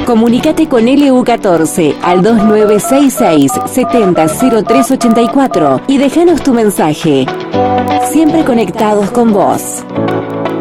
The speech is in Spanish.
Comunícate con LU14 al 2966 700384 y déjanos tu mensaje. Siempre conectados con vos.